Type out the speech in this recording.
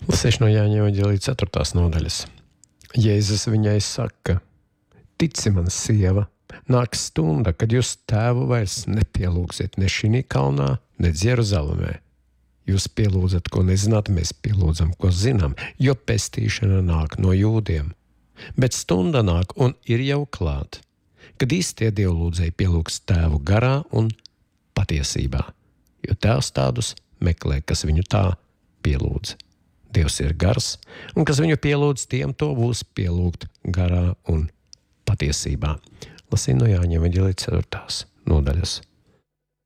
Lasīšu no Jāņa evaņģēlija 4. nodaļas. Jēzus viņai saka: Tici man, sieva, nāks stunda, kad jūs tēvu vairs nepielūgsiet ne šī kalnā, ne Jeruzalemē. Jūs pielūdzat, ko nezināt, mēs pielūdzam, ko zinām, jo pestīšana nāk no jūdiem. Bet stunda nāk un ir jau klāt, kad īstie dievlūdzēji pielūgs tēvu garā un patiesībā, jo tēvs tādus meklē, kas viņu tā pielūdz. Dievs ir gars, un kas viņu pielūdz, tiem to būs pielūgt garā un patiesībā. Lasīju no Jāņa evaņģēlija 4. nodaļas.